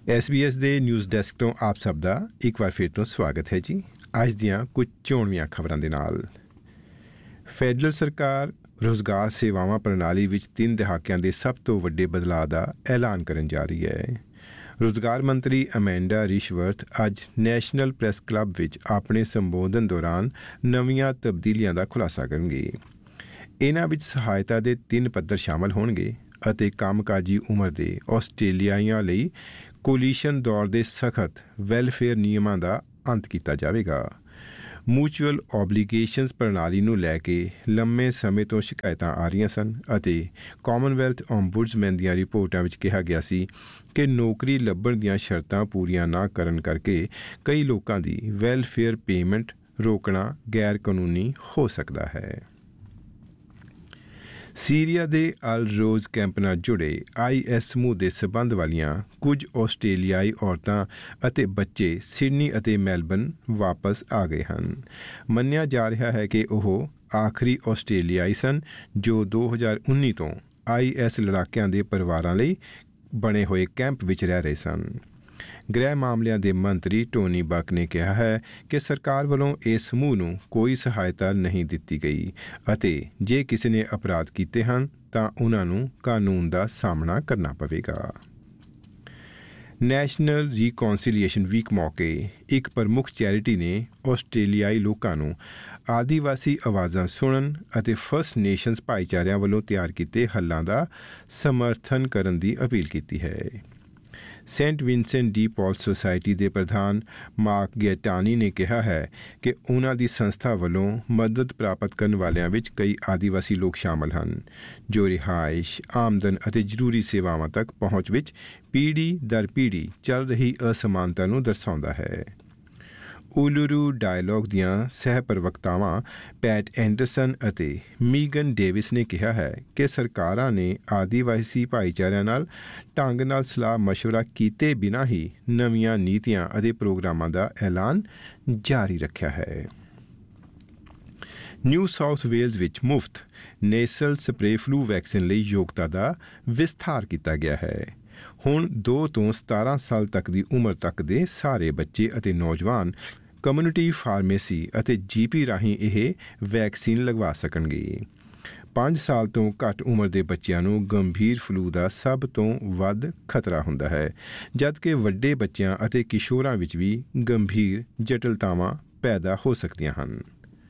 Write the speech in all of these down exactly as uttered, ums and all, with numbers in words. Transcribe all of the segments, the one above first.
S B S ਦੇ news desk ਤੋਂ ਆਪ ਸਭ ਦਾ ਇੱਕ ਵਾਰ ਫਿਰ ਤੋਂ ਸਵਾਗਤ ਹੈ ਜੀ। ਅੱਜ ਦੀਆਂ ਕੁਝ ਚੋਣਵੀਆਂ ਖਬਰਾਂ ਦੇ ਨਾਲ। ਫੈਡਰਲ ਸਰਕਾਰ ਰੁਜ਼ਗਾਰ ਸੇਵਾਵਾਂ ਪ੍ਰਣਾਲੀ ਵਿੱਚ ਤਿੰਨ ਦਹਾਕਿਆਂ ਦੇ ਸਭ ਤੋਂ ਵੱਡੇ ਬਦਲਾਅ ਦਾ ਐਲਾਨ ਕਰਨ ਜਾ ਰਹੀ ਹੈ। ਰੁਜ਼ਗਾਰ ਮੰਤਰੀ ਅਮੈਂਡਾ ਰਿਸ਼ਵਰਥ ਅੱਜ ਨੈਸ਼ਨਲ ਪ੍ਰੈਸ ਕਲੱਬ ਵਿੱਚ ਆਪਣੇ ਸੰਬੋਧਨ ਦੌਰਾਨ ਨਵੀਆਂ ਤਬਦੀਲੀਆਂ ਦਾ ਖੁਲਾਸਾ ਕਰਨਗੇ। ਇਹਨਾਂ ਵਿੱਚ ਸਹਾਇਤਾ ਦੇ ਤਿੰਨ ਪੱਧਰ ਸ਼ਾਮਲ ਹੋਣਗੇ ਅਤੇ ਕੰਮਕਾਜੀ ਉਮਰ ਦੇ ਆਸਟ੍ਰੇਲੀਆਈਆਂ ਲਈ ਕੋਲੀਸ਼ਨ ਦੌਰ ਦੇ ਸਖਤ ਵੈਲਫੇਅਰ ਨਿਯਮਾਂ ਦਾ ਅੰਤ ਕੀਤਾ ਜਾਵੇਗਾ। ਮਿਊਚੁਅਲ ਓਬਲੀਗੇਸ਼ਨਸ ਪ੍ਰਣਾਲੀ ਨੂੰ ਲੈ ਕੇ ਲੰਮੇ ਸਮੇਂ ਤੋਂ ਸ਼ਿਕਾਇਤਾਂ ਆ ਰਹੀਆਂ ਸਨ ਅਤੇ ਕਾਮਨਵੈਲਥ ਓਮਬੁਡਸਮੈਨ ਦੀਆਂ ਰਿਪੋਰਟਾਂ ਵਿੱਚ ਕਿਹਾ ਗਿਆ ਸੀ ਕਿ ਨੌਕਰੀ ਲੱਭਣ ਦੀਆਂ ਸ਼ਰਤਾਂ ਪੂਰੀਆਂ ਨਾ ਕਰਨ ਕਰਕੇ ਕਈ ਲੋਕਾਂ ਦੀ ਵੈਲਫੇਅਰ ਪੇਮੈਂਟ ਰੋਕਣਾ ਗੈਰ ਕਾਨੂੰਨੀ ਹੋ ਸਕਦਾ ਹੈ। ਸੀਰੀਆ ਦੇ ਅਲ ਰੋਜ਼ ਕੈਂਪ ਨਾਲ ਜੁੜੇ ਆਈ ਐਸ ਸਮੂਹ ਦੇ ਸਬੰਧ ਵਾਲੀਆਂ ਕੁਝ ਆਸਟ੍ਰੇਲੀਆਈ ਔਰਤਾਂ ਅਤੇ ਬੱਚੇ ਸਿਡਨੀ ਅਤੇ ਮੈਲਬਨ ਵਾਪਸ ਆ ਗਏ ਹਨ। ਮੰਨਿਆ ਜਾ ਰਿਹਾ ਹੈ ਕਿ ਉਹ ਆਖਰੀ ਆਸਟ੍ਰੇਲੀਆਈ ਸਨ ਜੋ ਦੋ ਹਜ਼ਾਰ ਉੱਨੀ ਤੋਂ ਆਈ ਐਸ ਲੜਾਕਿਆਂ ਦੇ ਪਰਿਵਾਰਾਂ ਲਈ ਬਣੇ ਹੋਏ ਕੈਂਪ ਵਿੱਚ ਰਹਿ ਰਹੇ ਸਨ। ਗ੍ਰਹਿ ਮਾਮਲਿਆਂ ਦੇ ਮੰਤਰੀ ਟੋਨੀ ਬਕ ਨੇ ਕਿਹਾ ਹੈ ਕਿ ਸਰਕਾਰ ਵੱਲੋਂ ਇਸ ਸਮੂਹ ਨੂੰ ਕੋਈ ਸਹਾਇਤਾ ਨਹੀਂ ਦਿੱਤੀ ਗਈ ਅਤੇ ਜੇ ਕਿਸੇ ਨੇ ਅਪਰਾਧ ਕੀਤੇ ਹਨ ਤਾਂ ਉਹਨਾਂ ਨੂੰ ਕਾਨੂੰਨ ਦਾ ਸਾਹਮਣਾ ਕਰਨਾ ਪਵੇਗਾ। ਨੈਸ਼ਨਲ ਰੀਕੌਂਸੀਲੀਏਸ਼ਨ ਵੀਕ ਮੌਕੇ ਇੱਕ ਪ੍ਰਮੁੱਖ ਚੈਰਿਟੀ ਨੇ ਆਸਟ੍ਰੇਲੀਆਈ ਲੋਕਾਂ ਨੂੰ ਆਦੀਵਾਸੀ ਆਵਾਜ਼ਾਂ ਸੁਣਨ ਅਤੇ ਫਸਟ ਨੇਸ਼ਨਸ ਭਾਈਚਾਰਿਆਂ ਵੱਲੋਂ ਤਿਆਰ ਕੀਤੇ ਹੱਲਾਂ ਦਾ ਸਮਰਥਨ ਕਰਨ ਦੀ ਅਪੀਲ ਕੀਤੀ ਹੈ। ਸੇਂਟ ਵਿੰਸੈਂਟ ਡੀ ਪੌਲ ਸੁਸਾਇਟੀ ਦੇ ਪ੍ਰਧਾਨ ਮਾਰਕ ਗੈਟਾਨੀ ਨੇ ਕਿਹਾ ਹੈ ਕਿ ਉਹਨਾਂ ਦੀ ਸੰਸਥਾ ਵੱਲੋਂ ਮਦਦ ਪ੍ਰਾਪਤ ਕਰਨ ਵਾਲਿਆਂ ਵਿੱਚ ਕਈ ਆਦੀਵਾਸੀ ਲੋਕ ਸ਼ਾਮਲ ਹਨ ਜੋ ਰਿਹਾਇਸ਼, ਆਮਦਨ ਅਤੇ ਜ਼ਰੂਰੀ ਸੇਵਾਵਾਂ ਤੱਕ ਪਹੁੰਚ ਵਿੱਚ ਪੀੜ੍ਹੀ ਦਰ ਪੀੜ੍ਹੀ ਚੱਲ ਰਹੀ ਅਸਮਾਨਤਾ ਨੂੰ ਦਰਸਾਉਂਦਾ ਹੈ। ਉਲੂਰੂ ਡਾਇਲੋਗ ਦੀਆਂ ਸਹਿ ਪ੍ਰਵਕਤਾਵਾਂ ਪੈਟ ਐਂਡਰਸਨ ਅਤੇ ਮੀਗਨ ਡੇਵਿਸ ਨੇ ਕਿਹਾ ਹੈ ਕਿ ਸਰਕਾਰਾਂ ਨੇ ਆਦੀਵਾਸੀ ਭਾਈਚਾਰਿਆਂ ਨਾਲ ਢੰਗ ਨਾਲ ਸਲਾਹ ਮਸ਼ਵਰਾ ਕੀਤੇ ਬਿਨਾਂ ਹੀ ਨਵੀਆਂ ਨੀਤੀਆਂ ਅਤੇ ਪ੍ਰੋਗਰਾਮਾਂ ਦਾ ਐਲਾਨ ਜਾਰੀ ਰੱਖਿਆ ਹੈ। ਨਿਊ ਸਾਊਥ ਵੇਲਜ਼ ਵਿੱਚ ਮੁਫਤ ਨੇਸਲ ਸਪਰੇਅ ਫਲੂ ਵੈਕਸੀਨ ਲਈ ਯੋਗਤਾ ਦਾ ਵਿਸਥਾਰ ਕੀਤਾ ਗਿਆ ਹੈ। ਹੁਣ ਦੋ ਤੋਂ ਸਤਾਰਾਂ ਸਾਲ ਤੱਕ ਦੀ ਉਮਰ ਤੱਕ ਦੇ ਸਾਰੇ ਬੱਚੇ ਅਤੇ ਨੌਜਵਾਨ ਕਮਿਊਨਿਟੀ ਫਾਰਮੇਸੀ ਅਤੇ ਜੀ ਪੀ ਰਾਹੀਂ ਇਹ ਵੈਕਸੀਨ ਲਗਵਾ ਸਕਣਗੇ। ਪੰਜ ਸਾਲ ਤੋਂ ਘੱਟ ਉਮਰ ਦੇ ਬੱਚਿਆਂ ਨੂੰ ਗੰਭੀਰ ਫਲੂ ਦਾ ਸਭ ਤੋਂ ਵੱਧ ਖਤਰਾ ਹੁੰਦਾ ਹੈ ਜਦਕਿ ਵੱਡੇ ਬੱਚਿਆਂ ਅਤੇ ਕਿਸ਼ੋਰਾਂ ਵਿੱਚ ਵੀ ਗੰਭੀਰ ਜਟਿਲਤਾਵਾਂ ਪੈਦਾ ਹੋ ਸਕਦੀਆਂ ਹਨ।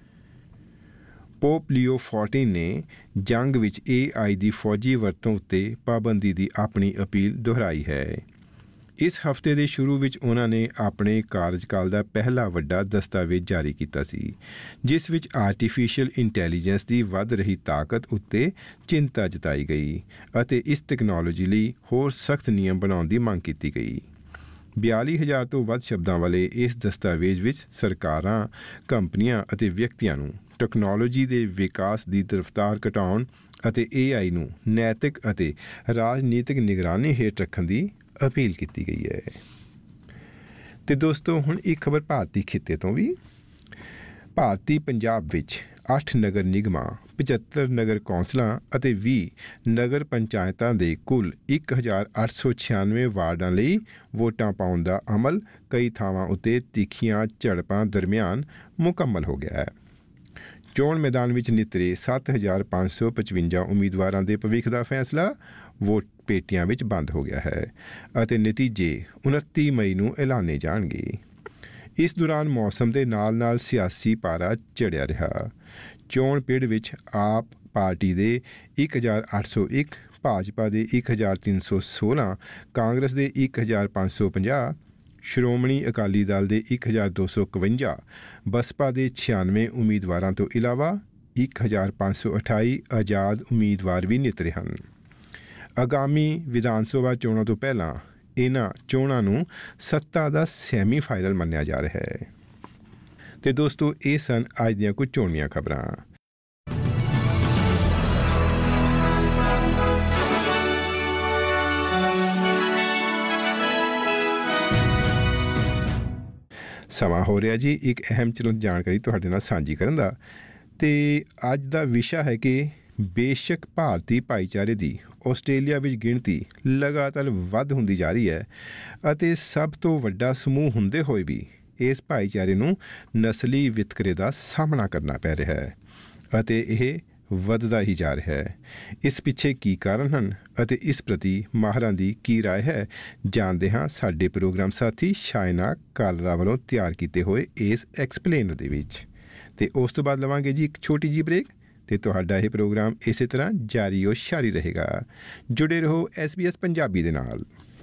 ਪੋਪ ਲੀਓ ਚੌਦਾਂ ਨੇ ਜੰਗ ਵਿੱਚ ਏ ਆਈ ਦੀ ਫੌਜੀ ਵਰਤੋਂ ਉੱਤੇ ਪਾਬੰਦੀ ਦੀ ਆਪਣੀ ਅਪੀਲ ਦੁਹਰਾਈ ਹੈ। ਇਸ ਹਫ਼ਤੇ ਦੇ ਸ਼ੁਰੂ ਵਿੱਚ ਉਹਨਾਂ ਨੇ ਆਪਣੇ ਕਾਰਜਕਾਲ ਦਾ ਪਹਿਲਾ ਵੱਡਾ ਦਸਤਾਵੇਜ਼ ਜਾਰੀ ਕੀਤਾ ਸੀ ਜਿਸ ਵਿੱਚ ਆਰਟੀਫਿਸ਼ੀਅਲ ਇੰਟੈਲੀਜੈਂਸ ਦੀ ਵੱਧ ਰਹੀ ਤਾਕਤ ਉੱਤੇ ਚਿੰਤਾ ਜਤਾਈ ਗਈ ਅਤੇ ਇਸ ਤਕਨਾਲੋਜੀ ਲਈ ਹੋਰ ਸਖਤ ਨਿਯਮ ਬਣਾਉਣ ਦੀ ਮੰਗ ਕੀਤੀ ਗਈ। ਬਿਆਲੀ ਹਜ਼ਾਰ ਤੋਂ ਵੱਧ ਸ਼ਬਦਾਂ ਵਾਲੇ ਇਸ ਦਸਤਾਵੇਜ਼ ਵਿੱਚ ਸਰਕਾਰਾਂ, ਕੰਪਨੀਆਂ ਅਤੇ ਵਿਅਕਤੀਆਂ ਨੂੰ ਟੈਕਨੋਲੋਜੀ ਦੇ ਵਿਕਾਸ ਦੀ ਰਫ਼ਤਾਰ ਘਟਾਉਣ ਅਤੇ ਏ ਆਈ ਨੂੰ ਨੈਤਿਕ ਅਤੇ ਰਾਜਨੀਤਿਕ ਨਿਗਰਾਨੀ ਹੇਠ ਰੱਖਣ ਦੀ ਅਪੀਲ ਕੀਤੀ ਗਈ ਹੈ। ਅਤੇ ਦੋਸਤੋ ਹੁਣ ਇੱਕ ਖਬਰ ਭਾਰਤੀ ਖਿੱਤੇ ਤੋਂ ਵੀ। ਭਾਰਤੀ ਪੰਜਾਬ ਵਿੱਚ ਅੱਠ ਨਗਰ ਨਿਗਮਾਂ, ਪਝੱਤਰ ਨਗਰ ਕੌਂਸਲਾਂ ਅਤੇ ਵੀਹ ਨਗਰ ਪੰਚਾਇਤਾਂ ਦੇ ਕੁੱਲ ਇੱਕ ਹਜ਼ਾਰ ਅੱਠ ਸੌ ਛਿਆਨਵੇਂ ਵਾਰਡਾਂ ਲਈ ਵੋਟਾਂ ਪਾਉਣ ਦਾ ਅਮਲ ਕਈ ਥਾਵਾਂ ਉੱਤੇ ਤਿੱਖੀਆਂ ਝੜਪਾਂ ਦਰਮਿਆਨ ਮੁਕੰਮਲ ਹੋ ਗਿਆ ਹੈ। ਚੋਣ ਮੈਦਾਨ ਵਿੱਚ ਨਿਤਰੇ ਸੱਤ ਹਜ਼ਾਰ ਪੰਜ ਸੌ ਪਚਵੰਜਾ ਉਮੀਦਵਾਰਾਂ ਦੇ ਭਵਿੱਖ ਦਾ ਫੈਸਲਾ ਵੋਟ ਪੇਟੀਆਂ ਵਿੱਚ ਬੰਦ ਹੋ ਗਿਆ ਹੈ ਅਤੇ ਨਤੀਜੇ ਉਨੱਤੀ ਮਈ ਨੂੰ ਐਲਾਨੇ ਜਾਣਗੇ। ਇਸ ਦੌਰਾਨ ਮੌਸਮ ਦੇ ਨਾਲ ਨਾਲ ਸਿਆਸੀ ਪਾਰਾ ਚੜ੍ਹਿਆ ਰਿਹਾ। ਚੋਣ ਪਿੜ ਵਿੱਚ ਆਪ ਪਾਰਟੀ ਦੇ ਇੱਕ ਹਜ਼ਾਰ ਅੱਠ ਸੌ ਇੱਕ, ਭਾਜਪਾ ਦੇ ਇੱਕ ਹਜ਼ਾਰ ਤਿੰਨ ਸੌ ਸੋਲ੍ਹਾਂ, ਕਾਂਗਰਸ ਦੇ ਇੱਕ ਹਜ਼ਾਰ ਪੰਜ ਸੌ ਪੰਜਾਹ, ਸ਼੍ਰੋਮਣੀ ਅਕਾਲੀ ਦਲ ਦੇ ਇੱਕ ਹਜ਼ਾਰ ਦੋ ਸੌ ਇਕਵੰਜਾ, ਬਸਪਾ ਦੇ ਛਿਆਨਵੇਂ ਉਮੀਦਵਾਰਾਂ ਤੋਂ ਇਲਾਵਾ ਇੱਕ ਹਜ਼ਾਰ ਪੰਜ ਸੌ ਅਠਾਈ ਆਜ਼ਾਦ ਉਮੀਦਵਾਰ ਵੀ ਨਿਤਰੇ ਹਨ। ਆਗਾਮੀ ਵਿਧਾਨ ਸਭਾ ਚੋਣਾਂ ਤੋਂ ਪਹਿਲਾਂ ਇਹਨਾਂ ਚੋਣਾਂ ਨੂੰ ਸੱਤਾ ਦਾ ਸੈਮੀ ਫਾਈਨਲ ਮੰਨਿਆ ਜਾ ਰਿਹਾ ਹੈ। ਅਤੇ ਦੋਸਤੋ ਇਹ ਸਨ ਅੱਜ ਦੀਆਂ ਕੁਝ ਚੋਣਵੀਆਂ ਖਬਰਾਂ। ਸਮਾਂ ਹੋ ਰਿਹਾ ਜੀ ਇੱਕ ਅਹਿਮ ਚਲੋ ਜਾਣਕਾਰੀ ਤੁਹਾਡੇ ਨਾਲ ਸਾਂਝੀ ਕਰਨ ਦਾ। ਅਤੇ ਅੱਜ ਦਾ ਵਿਸ਼ਾ ਹੈ ਕਿ ਬੇਸ਼ੱਕ ਭਾਰਤੀ ਭਾਈਚਾਰੇ ਦੀ ਆਸਟ੍ਰੇਲੀਆ ਵਿੱਚ ਗਿਣਤੀ ਲਗਾਤਾਰ ਵੱਧ ਹੁੰਦੀ ਜਾ ਰਹੀ ਹੈ ਅਤੇ ਸਭ ਤੋਂ ਵੱਡਾ ਸਮੂਹ ਹੁੰਦੇ ਹੋਏ ਵੀ ਇਸ ਭਾਈਚਾਰੇ ਨੂੰ ਨਸਲੀ ਵਿਤਕਰੇ ਦਾ ਸਾਹਮਣਾ ਕਰਨਾ ਪੈ ਰਿਹਾ ਹੈ ਅਤੇ ਇਹ ਵੱਧਦਾ ਹੀ ਜਾ ਰਿਹਾ ਹੈ। ਇਸ ਪਿੱਛੇ ਕੀ ਕਾਰਨ ਹਨ ਅਤੇ ਇਸ ਪ੍ਰਤੀ ਮਾਹਰਾਂ ਦੀ ਕੀ ਰਾਏ ਹੈ, ਜਾਣਦੇ ਹਾਂ ਸਾਡੇ ਪ੍ਰੋਗਰਾਮ ਸਾਥੀ ਸ਼ਾਇਨਾ ਕਾਲਰਾ ਵੱਲੋਂ ਤਿਆਰ ਕੀਤੇ ਹੋਏ ਇਸ ਐਕਸਪਲੇਨਰ ਦੇ ਵਿੱਚ। ਅਤੇ ਉਸ ਤੋਂ ਬਾਅਦ ਲਵਾਂਗੇ ਜੀ ਇੱਕ ਛੋਟੀ ਜਿਹੀ ਬ੍ਰੇਕ ਅਤੇ ਤੁਹਾਡਾ ਇਹ ਪ੍ਰੋਗਰਾਮ ਇਸੇ ਤਰ੍ਹਾਂ ਜਾਰੀ ਓ ਸ਼ਾਰੀ ਰਹੇਗਾ। ਜੁੜੇ ਰਹੋ ਐਸ ਬੀ ਐਸ ਪੰਜਾਬੀ ਦੇ ਨਾਲ।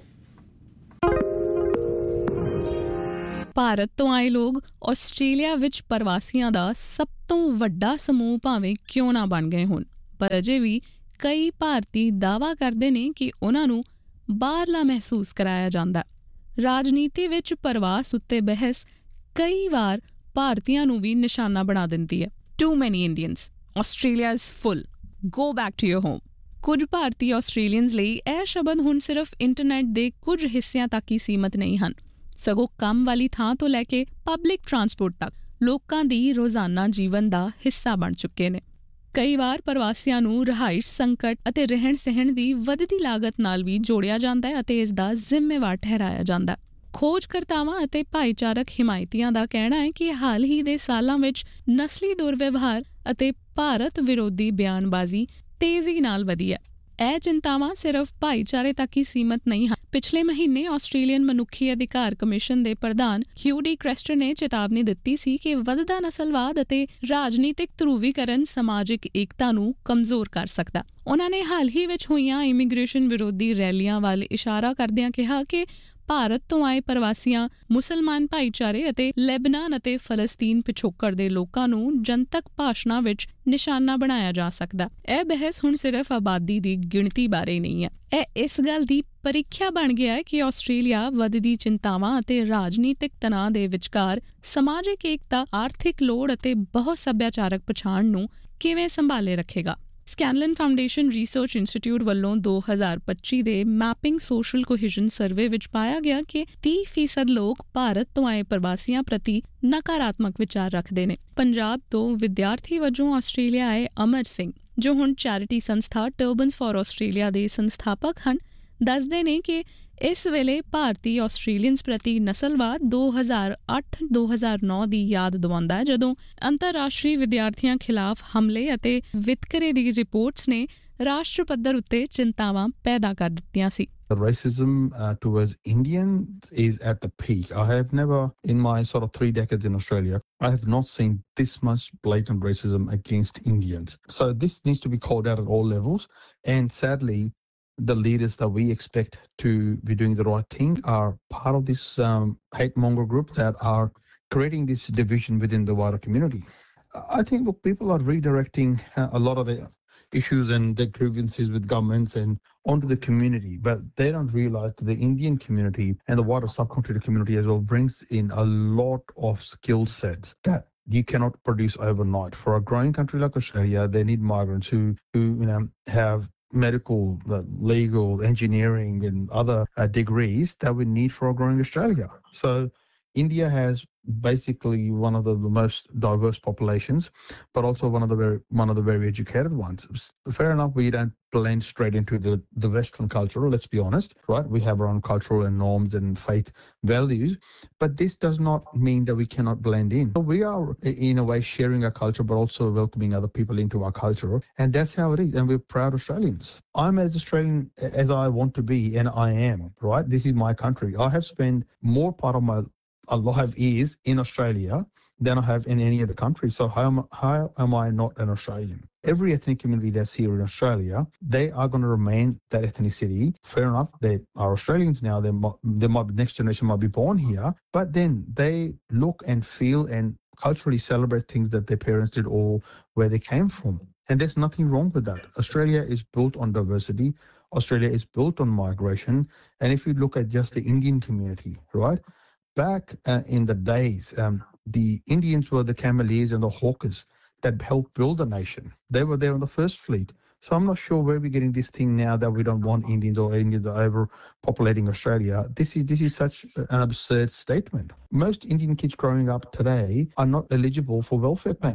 ਭਾਰਤ ਤੋਂ ਆਏ ਲੋਕ ਆਸਟ੍ਰੇਲੀਆ ਵਿੱਚ ਪ੍ਰਵਾਸੀਆਂ ਦਾ ਸਭ ਤੋਂ ਵੱਡਾ ਸਮੂਹ ਭਾਵੇਂ ਕਿਉਂ ਨਾ ਬਣ ਗਏ ਹੋਣ, ਪਰ ਅਜੇ ਵੀ ਕਈ ਭਾਰਤੀ ਦਾਅਵਾ ਕਰਦੇ ਨੇ ਕਿ ਉਹਨਾਂ ਨੂੰ ਬਾਹਰਲਾ ਮਹਿਸੂਸ ਕਰਾਇਆ ਜਾਂਦਾ। ਰਾਜਨੀਤੀ ਵਿੱਚ ਪ੍ਰਵਾਸ ਉੱਤੇ ਬਹਿਸ ਕਈ ਵਾਰ ਭਾਰਤੀਆਂ ਨੂੰ ਵੀ ਨਿਸ਼ਾਨਾ ਬਣਾ ਦਿੰਦੀ ਹੈ। ਟੂ ਮੈਨੀ Indians, Australia is full, go back to your home. ਕੁਝ ਭਾਰਤੀ ਆਸਟ੍ਰੇਲੀਅਨਸ ਲਈ ਇਹ ਸ਼ਬਦ ਹੁਣ ਸਿਰਫ ਇੰਟਰਨੈਟ ਦੇ ਕੁਝ ਹਿੱਸਿਆਂ ਤੱਕ ਹੀ ਸੀਮਤ ਨਹੀਂ ਹਨ, ਸਗੋਂ ਕੰਮ ਵਾਲੀ ਥਾਂ ਤੋਂ ਲੈ ਕੇ ਪਬਲਿਕ ਟਰਾਂਸਪੋਰਟ ਤੱਕ ਲੋਕਾਂ ਦੀ ਰੋਜ਼ਾਨਾ ਜੀਵਨ ਦਾ ਹਿੱਸਾ ਬਣ ਚੁੱਕੇ ਨੇ। ਕਈ ਵਾਰ ਪ੍ਰਵਾਸੀਆਂ ਨੂੰ ਰਿਹਾਇਸ਼ ਸੰਕਟ ਅਤੇ ਰਹਿਣ ਸਹਿਣ ਦੀ ਵੱਧਦੀ ਲਾਗਤ ਨਾਲ ਵੀ ਜੋੜਿਆ ਜਾਂਦਾ ਹੈ ਅਤੇ ਇਸ ਦਾ ਜ਼ਿੰਮੇਵਾਰ ਠਹਿਰਾਇਆ ਜਾਂਦਾ। ਖੋਜਕਰਤਾਵਾਂ ਅਤੇ ਭਾਈਚਾਰਕ ਹਿਮਾਇਤੀਆਂ ਦਾ ਕਹਿਣਾ ਹੈ ਕਿ ਹਾਲ ਹੀ ਦੇ ਸਾਲਾਂ ਵਿੱਚ ਨਸਲੀ ਦੁਰਵਿਵਹਾਰ ਅਤੇ ਭਾਰਤ ਵਿਰੋਧੀ ਬਿਆਨਬਾਜ਼ੀ ਤੇਜ਼ੀ ਨਾਲ ਵਧੀ ਹੈ। ਇਹ ਚਿੰਤਾਵਾਂ ਸਿਰਫ ਭਾਈਚਾਰੇ ਤੱਕ ਹੀ ਸੀਮਤ ਨਹੀਂ ਹਨ। ਪਿਛਲੇ ਮਹੀਨੇ ਆਸਟ੍ਰੇਲੀਅਨ ਮਨੁੱਖੀ ਅਧਿਕਾਰ ਕਮਿਸ਼ਨ ਦੇ ਪ੍ਰਧਾਨ ਹਿਊਡੀ ਕ੍ਰੈਸਟਰ ਨੇ ਚੇਤਾਵਨੀ ਦਿੱਤੀ ਸੀ ਕਿ ਵਧਦਾ ਨਸਲਵਾਦ ਅਤੇ ਰਾਜਨੀਤਿਕ ਧਰੂਵੀਕਰਨ ਸਮਾਜਿਕ ਏਕਤਾ ਨੂੰ ਕਮਜ਼ੋਰ ਕਰ ਸਕਦਾ। ਉਹਨਾਂ ਨੇ ਹਾਲ ਹੀ ਵਿੱਚ ਹੋਈਆਂ ਇਮੀਗ੍ਰੇਸ਼ਨ ਵਿਰੋਧੀ ਰੈਲੀਆਂ ਵੱਲ ਇਸ਼ਾਰਾ ਕਰਦਿਆਂ ਕਿਹਾ ਕਿ ਭਾਰਤ ਤੋਂ ਆਏ ਪ੍ਰਵਾਸੀਆਂ, ਮੁਸਲਮਾਨ ਭਾਈਚਾਰੇ ਅਤੇ ਲੈਬਨਾਨ ਅਤੇ ਫਲਸਤੀਨ ਪਿਛੋਕੜ ਦੇ ਲੋਕਾਂ ਨੂੰ ਜਨਤਕ ਭਾਸ਼ਣਾਂ ਵਿੱਚ ਨਿਸ਼ਾਨਾ ਬਣਾਇਆ ਜਾ ਸਕਦਾ। ਇਹ ਬਹਿਸ ਹੁਣ ਸਿਰਫ ਆਬਾਦੀ ਦੀ ਗਿਣਤੀ ਬਾਰੇ ਨਹੀਂ ਹੈ, ਇਹ ਇਸ ਗੱਲ ਦੀ ਪ੍ਰੀਖਿਆ ਬਣ ਗਿਆ ਹੈ ਕਿ ਆਸਟ੍ਰੇਲੀਆ ਵਧਦੀ ਚਿੰਤਾਵਾਂ ਅਤੇ ਰਾਜਨੀਤਿਕ ਤਣਾਅ ਦੇ ਵਿਚਕਾਰ ਸਮਾਜਿਕ ਏਕਤਾ, ਆਰਥਿਕ ਲੋੜ ਅਤੇ ਬਹੁ ਸੱਭਿਆਚਾਰਕ ਪਛਾਣ ਨੂੰ ਕਿਵੇਂ ਸੰਭਾਲੇ ਰੱਖੇਗਾ। ਸਕੈਨਲਨ ਫਾਊਂਡੇਸ਼ਨ ਰਿਸਰਚ ਇੰਸਟੀਚਿਊਟ ਵੱਲੋਂ ਦੋ ਹਜ਼ਾਰ ਪੱਚੀ ਦੇ ਮੈਪਿੰਗ ਸੋਸ਼ਲ ਕੋਹੀਜ਼ਨ ਸਰਵੇ ਵਿੱਚ ਪਾਇਆ ਗਿਆ ਕਿ ਤੀਹ ਫੀਸਦ ਲੋਕ ਭਾਰਤ ਤੋਂ ਆਏ ਪ੍ਰਵਾਸੀਆਂ ਪ੍ਰਤੀ ਨਕਾਰਾਤਮਕ ਵਿਚਾਰ ਰੱਖਦੇ ਨੇ। ਪੰਜਾਬ ਤੋਂ ਵਿਦਿਆਰਥੀ ਵਜੋਂ ਆਸਟ੍ਰੇਲੀਆ ਆਏ ਅਮਰ ਸਿੰਘ, ਜੋ ਹੁਣ ਚੈਰਿਟੀ ਸੰਸਥਾ ਟਰਬਨਸ ਫਾਰ ਆਸਟ੍ਰੇਲੀਆ ਦੇ ਸੰਸਥਾਪਕ ਹਨ, ਦੱਸਦੇ ਨੇ ਕਿ ਇਸ ਵੇਲੇ ਭਾਰਤੀ ਆਸਟ੍ਰੇਲੀਅਨਸ ਪ੍ਰਤੀ ਨਸਲਵਾਦ ਦੋ ਹਜ਼ਾਰ ਅੱਠ ਦੋ ਹਜ਼ਾਰ ਨੌ ਦੀ ਯਾਦ ਦਿਵਾਉਂਦਾ ਹੈ, ਜਦੋਂ ਅੰਤਰਰਾਸ਼ਟਰੀ ਵਿਦਿਆਰਥੀਆਂ ਖਿਲਾਫ ਹਮਲੇ ਅਤੇ ਵਿਤਕਰੇ ਦੀ ਰਿਪੋਰਟਸ ਨੇ ਰਾਸ਼ਟਰ ਪੱਧਰ ਉੱਤੇ ਚਿੰਤਾਵਾਂ ਪੈਦਾ ਕਰ ਦਿੱਤੀਆਂ ਸੀ। The racism uh, towards Indians is at the peak. I have never, in my sort of three decades in Australia, I have not seen this much blatant racism against Indians. So this needs to be called out at all levels. And sadly, the leaders that we expect to be doing the right thing are part of this um, hate monger group that are creating this division within the wider community. I think, look, people are redirecting uh, a lot of their issues and their grievances with governments and onto the community, but they don't realize that the Indian community and the wider subcontinental community as well brings in a lot of skill sets that you cannot produce overnight. For a growing country like Australia, they need migrants who, who you know, have medical, uh, legal, engineering and other uh, degrees that we need for a growing Australia. So India has basically one of the most diverse populations, but also one of the very one of the very educated ones. Fair enough, we don't blend straight into the, the Western culture, let's be honest, right? We have our own cultural and norms and faith values, but this does not mean that we cannot blend in. So we are, in a way, sharing our culture, but also welcoming other people into our culture, and that's how it is, and we're proud Australians. I'm as Australian as I want to be, and I am, right? This is my country. I have spent more part of my life is in Australia than I have in any other country. So how am, how am I not an Australian? Every ethnic community that's here in Australia, they are going to remain that ethnicity. Fair enough, they are Australians now. They might, they might, the next generation might be born here, but then they look and feel and culturally celebrate things that their parents did or where they came from. And there's nothing wrong with that. Australia is built on diversity. Australia is built on migration. And if you look at just the Indian community, right? Back uh, in the days, um, the Indians were the Cameleers and the Hawkers that helped build the nation. They were there on the first fleet. So I'm not sure where we're getting this thing now that we don't want Indians or Indians are overpopulating Australia. This is this is such an absurd statement. Most Indian kids growing up today are not eligible for welfare payments.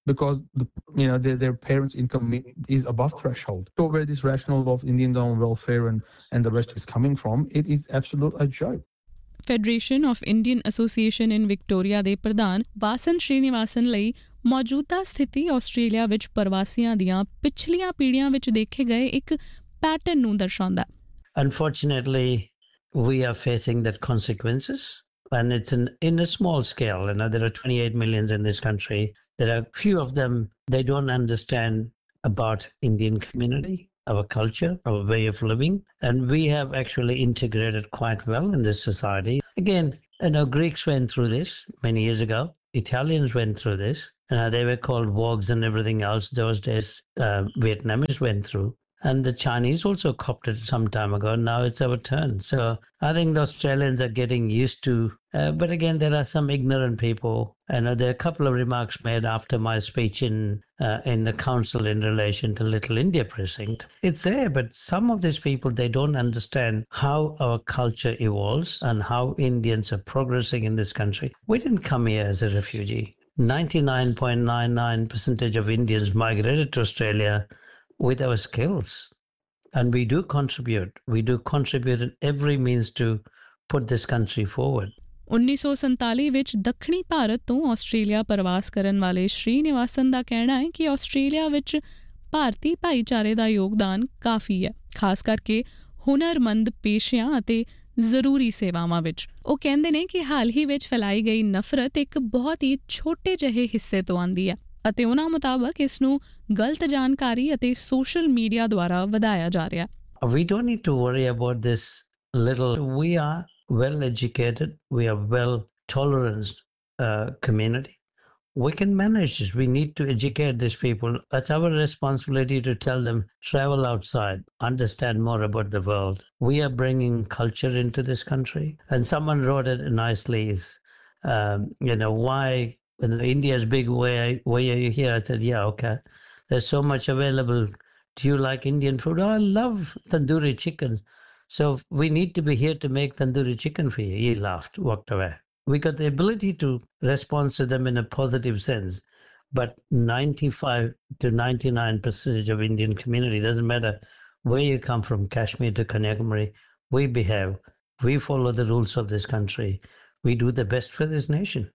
because the, you know their, their parents' income is above threshold. So where this rationale of Indian down welfare and, and the rest is coming from, it is absolute a joke. Federation of Indian association in Victoria ਦੇ ਪ੍ਰਧਾਨ ਵਾਸਨ ਸ਼੍ਰੀਨਿਵਾਸਨ ਲਈ ਮੌਜੂਦਾ ਸਥਿਤੀ Australia ਵਿੱਚ ਪ੍ਰਵਾਸੀਆਂ ਦੀਆਂ ਪਿਛਲੀਆਂ ਪੀੜ੍ਹੀਆਂ ਵਿੱਚ ਦੇਖੇ ਗਏ ਇੱਕ ਪੈਟਰਨ ਨੂੰ ਦਰਸਾਉਂਦਾ। Unfortunately, we are facing that consequences, and it's in, in a small scale. You know, there are twenty-eight millions in this country. There are few of them, they don't understand about Indian community, our culture, our way of living, and we have actually integrated quite well in this society. Again, you know, Greeks went through this many years ago. Italians went through this. Uh, they were called wogs and everything else. Those days, uh, Vietnamese went through. And the Chinese also copped it some time ago. Now it's our turn. So I think the Australians are getting used to, uh, but again, there are some ignorant people. And uh, there are a couple of remarks made after my speech in uh, in the council in relation to Little India precinct. It's there, but some of these people, they don't understand how our culture evolves and how Indians are progressing in this country. We didn't come here as a refugee. ninety-nine point nine nine percent of Indians migrated to Australia with our skills, and we do contribute we do contribute in every means to put this country forward. ਉੱਨੀ ਸੌ ਸੰਤਾਲੀ ਵਿੱਚ ਦੱਖਣੀ ਭਾਰਤ ਤੋਂ Australia ਪ੍ਰਵਾਸ ਕਰਨ ਵਾਲੇ ਸ਼੍ਰੀਨਿਵਾਸਨ ਦਾ ਕਹਿਣਾ ਹੈ ਕਿ ਆਸਟ੍ਰੇਲੀਆ ਵਿੱਚ ਭਾਰਤੀ ਭਾਈਚਾਰੇ ਦਾ ਯੋਗਦਾਨ ਕਾਫੀ ਹੈ, ਖਾਸ ਕਰਕੇ ਹੁਨਰਮੰਦ ਪੇਸ਼ਿਆਂ ਅਤੇ ਜ਼ਰੂਰੀ ਸੇਵਾਵਾਂ ਵਿੱਚ। ਉਹ ਕਹਿੰਦੇ ਨੇ ਕਿ ਹਾਲ ਹੀ ਵਿੱਚ ਫੈਲਾਈ ਗਈ ਨਫ਼ਰਤ ਇੱਕ ਬਹੁਤ ਹੀ ਛੋਟੇ ਜਿਹੇ ਹਿੱਸੇ ਤੋਂ ਆਉਂਦੀ ਹੈ ਅਤੇ ਉਹਨਾਂ ਮੁਤਾਬਕ ਇਸ ਨੂੰ ਗਲਤ ਜਾਣਕਾਰੀ ਅਤੇ ਸੋਸ਼ਲ ਮੀਡੀਆ ਦੁਆਰਾ ਵਧਾਇਆ ਜਾ ਰਿਹਾ। We don't need to worry about this little. We are well educated. We are well tolerant uh, community. We can manage this. We need to educate these people. It's our responsibility to tell them, travel outside, understand more about the world. We are bringing culture into this country. And someone wrote it nicely, is, um, you know, why, when India is big, why, why are you here? I said, yeah, okay. There's so much available. Do you like Indian food? Oh, I love tandoori chicken. So we need to be here to make tandoori chicken for you. He laughed, walked away. We got the ability to respond to them in a positive sense, but ninety-five to ninety-nine percent of Indian community, doesn't matter where you come from, Kashmir to Kanyakumari, we behave, we follow the rules of this country, we do the best for this nation.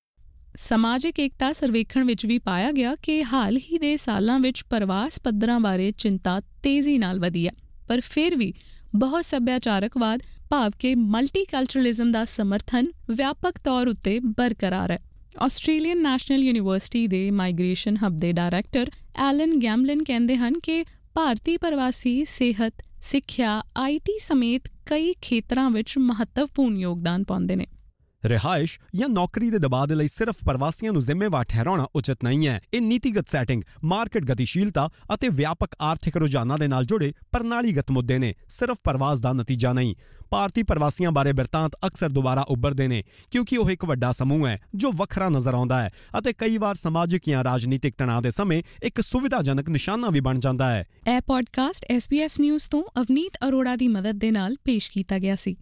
ਸਮਾਜਿਕ ਏਕਤਾ ਸਰਵੇਖਣ ਵਿੱਚ ਵੀ ਪਾਇਆ ਗਿਆ ਕਿ ਹਾਲ ਹੀ ਦੇ ਸਾਲਾਂ ਵਿੱਚ ਪ੍ਰਵਾਸ ਪੱਧਰਾਂ ਬਾਰੇ ਚਿੰਤਾ ਤੇਜ਼ੀ ਨਾਲ ਵਧੀ ਹੈ, ਪਰ ਫਿਰ ਵੀ ਬਹੁਤ ਸੱਭਿਆਚਾਰਕਵਾਦ ਭਾਵ ਕਿ ਮਲਟੀਕਲਚਰਲਿਜ਼ਮ ਦਾ ਸਮਰਥਨ ਵਿਆਪਕ ਤੌਰ ਉੱਤੇ ਬਰਕਰਾਰ ਹੈ। ਆਸਟ੍ਰੇਲੀਅਨ ਨੈਸ਼ਨਲ ਯੂਨੀਵਰਸਿਟੀ ਦੇ ਮਾਈਗ੍ਰੇਸ਼ਨ ਹੱਬ ਦੇ ਡਾਇਰੈਕਟਰ ਐਲਨ ਗੈਮਲਿਨ ਕਹਿੰਦੇ ਹਨ ਕਿ ਭਾਰਤੀ ਪ੍ਰਵਾਸੀ ਸਿਹਤ, ਸਿੱਖਿਆ, ਆਈ ਟੀ ਸਮੇਤ ਕਈ ਖੇਤਰਾਂ ਵਿੱਚ ਮਹੱਤਵਪੂਰਨ ਯੋਗਦਾਨ ਪਾਉਂਦੇ ਨੇ। ਰਿਹਾਇਸ਼ ਜਾਂ ਨੌਕਰੀ ਦੇ ਦਬਾਅ ਦੇ ਲਈ ਸਿਰਫ ਪ੍ਰਵਾਸੀਆਂ ਨੂੰ ਜ਼ਿੰਮੇਵਾਰ ਠਹਿਰਾਉਣਾ ਉਚਿਤ ਨਹੀਂ ਹੈ। ਇਹ ਨੀਤੀਗਤ ਸੈਟਿੰਗ, ਮਾਰਕੀਟ ਗਤੀਸ਼ੀਲਤਾ ਅਤੇ ਵਿਆਪਕ ਆਰਥਿਕ ਰੁਝਾਨਾਂ ਦੇ ਨਾਲ ਜੁੜੇ ਪ੍ਰਣਾਲੀਗਤ ਮੁੱਦੇ ਨੇ, ਸਿਰਫ ਪ੍ਰਵਾਸ ਦਾ ਨਤੀਜਾ ਨਹੀਂ। ਭਾਰਤੀ ਪ੍ਰਵਾਸੀਆਂ ਬਾਰੇ ਬਿਰਤਾਂਤ ਅਕਸਰ ਦੁਬਾਰਾ ਉੱਭਰਦੇ ਨੇ ਕਿਉਂਕਿ ਉਹ ਇੱਕ ਵੱਡਾ ਸਮੂਹ ਹੈ ਜੋ ਵੱਖਰਾ ਨਜ਼ਰ ਆਉਂਦਾ ਹੈ ਅਤੇ ਕਈ ਵਾਰ ਸਮਾਜਿਕ ਜਾਂ ਰਾਜਨੀਤਿਕ ਤਣਾਅ ਦੇ ਸਮੇਂ ਇੱਕ ਸੁਵਿਧਾਜਨਕ ਨਿਸ਼ਾਨਾ ਵੀ ਬਣ ਜਾਂਦਾ ਹੈ। ਇਹ podcast S B S news ਤੋਂ ਅਵਨੀਤ ਅਰੋੜਾ ਦੀ ਮਦਦ ਦੇ ਨਾਲ ਪੇਸ਼ ਕੀਤਾ ਗਿਆ ਸੀ।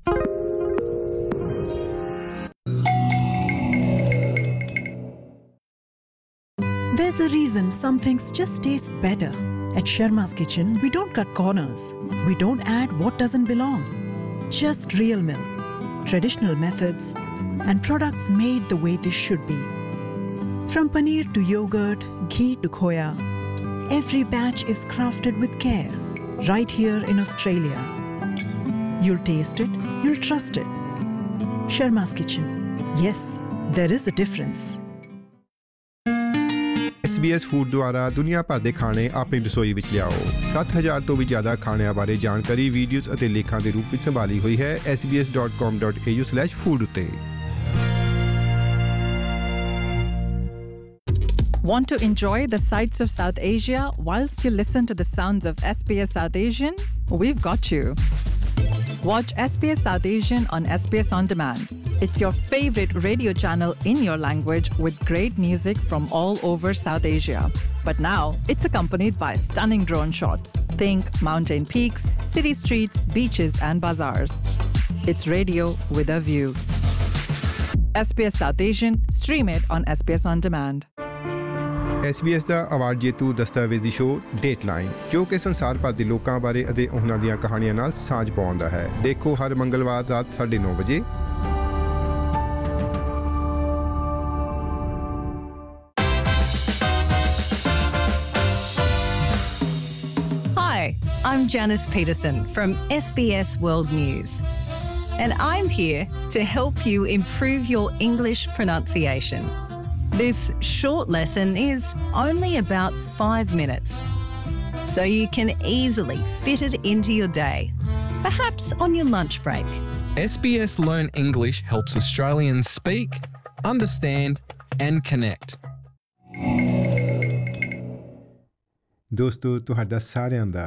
There's a reason some things just taste better. At Sharma's Kitchen, we don't cut corners. We don't add what doesn't belong. Just real milk, traditional methods, and products made the way they should be. From paneer to yogurt, ghee to khoya, every batch is crafted with care, right here in Australia. You'll taste it, you'll trust it. Sharma's Kitchen. Yes, there is a difference. S B S food ਦੁਆਰਾ ਦੁਨੀਆ ਭਰ ਦੇ ਖਾਣੇ ਆਪਣੀ ਰਸੋਈ ਵਿੱਚ ਲਿਆਓ। ਸੱਤ ਹਜ਼ਾਰ ਤੋਂ ਵੀ ਜ਼ਿਆਦਾ ਖਾਣਿਆਂ ਬਾਰੇ ਜਾਣਕਾਰੀ ਵੀਡੀਓਜ਼ ਅਤੇ ਲੇਖਾਂ ਦੇ ਰੂਪ ਵਿੱਚ ਸੰਭਾਲੀ ਹੋਈ ਹੈ S B S dot com dot A you slash food ਉੱਤੇ। Want to enjoy the sights of South Asia whilst you listen to the sounds of S B S South Asian? We've got you. Watch S B S South Asian on S B S On Demand. It's your favorite radio channel in your language with great music from all over South Asia. But now it's accompanied by stunning drone shots. Think mountain peaks, city streets, beaches and bazaars. It's radio with a view. S B S South Asian, stream it on S B S On Demand. S B S the award ਜੇਤੂ ਦਸਤਾਵੇਜ਼ੀ show dateline, ਜੋ ਕਿ ਸੰਸਾਰ ਭਰ ਦੇ ਲੋਕਾਂ ਬਾਰੇ ਅਤੇ ਉਹਨਾਂ ਦੀਆਂ ਕਹਾਣੀਆਂ ਨਾਲ ਸਾਂਝ ਪਾਉਂਦਾ ਹੈ। ਦੇਖੋ ਹਰ ਮੰਗਲਵਾਰ ਰਾਤ ਸਾਢੇ ਨੌ ਵਜੇ। Hi, I'm Janice Peterson from S B S World News, and I'm here to help you improve your English pronunciation. This short lesson is only about five minutes, so you can easily fit it into your day, perhaps on your lunch break. S B S Learn English helps Australians speak, understand, and connect. ਦੋਸਤੋ, ਤੁਹਾਡਾ ਸਾਰਿਆਂ ਦਾ